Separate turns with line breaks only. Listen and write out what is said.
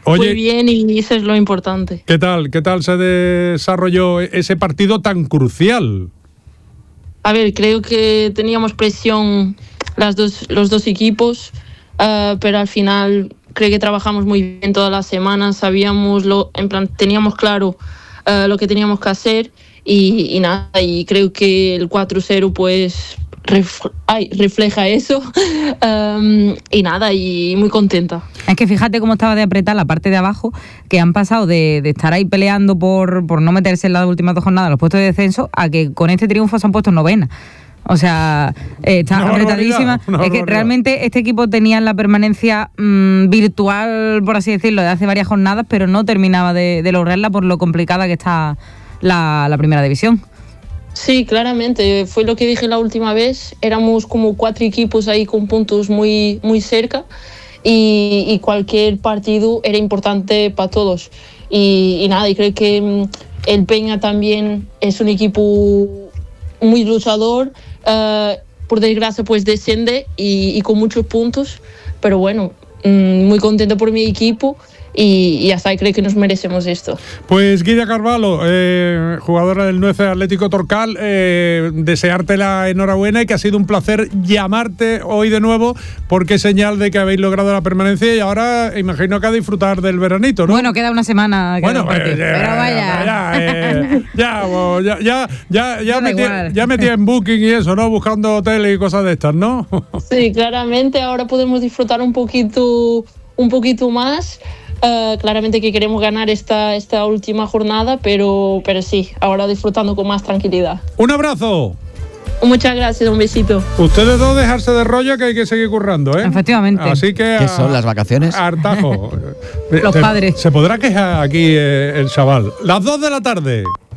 muy bien y eso es lo importante.
¿Qué tal se desarrolló ese partido tan crucial?
A ver, creo que teníamos presión los dos equipos, pero al final creo que trabajamos muy bien todas las semanas, teníamos claro lo que teníamos que hacer y nada, y creo que el 4-0 pues refleja eso y nada, y muy contenta.
Es que fíjate cómo estaba de apretar la parte de abajo, que han pasado de estar ahí peleando por no meterse en las últimas 2 jornadas los puestos de descenso, a que con este triunfo se han puesto en novena. O sea, está apretadísima. Es que realmente este equipo tenía la permanencia virtual, por así decirlo, de hace varias jornadas, pero no terminaba de lograrla por lo complicada que está la primera división.
Sí, claramente, fue lo que dije la última vez, éramos como 4 equipos ahí con puntos muy, muy cerca y cualquier partido era importante para todos. Y nada, y creo que el Peña también es un equipo muy luchador, por desgracia pues desciende y con muchos puntos, pero bueno, muy contento por mi equipo. Y hasta ahí creo que nos merecemos esto.
Pues Guilla Carvalho, jugadora del Nuece Atlético Torcal, desearte la enhorabuena y que ha sido un placer llamarte hoy de nuevo, porque es señal de que habéis logrado la permanencia y ahora imagino que a disfrutar del veranito, ¿no?
Bueno, queda una semana. Pero vaya.
Ya metí en Booking y eso, ¿no? Buscando hoteles y cosas de estas, ¿no?
Sí, claramente ahora podemos disfrutar un poquito más. Claramente que queremos ganar esta última jornada, pero sí, ahora disfrutando con más tranquilidad.
¡Un abrazo!
Muchas gracias, un besito.
Ustedes dos dejarse de rollo, que hay que seguir currando, ¿eh?
Efectivamente.
Así que
¿Qué son las vacaciones?
Hartajo.
Los padres.
Se podrá quejar aquí el chaval. Las 2 de la tarde.